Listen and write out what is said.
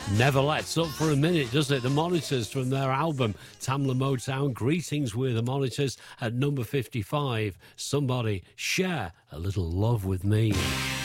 Never lets up for a minute, does it? The Monitors from their album Tamla Motown. Greetings with the Monitors at number 55. Somebody share a little love with me.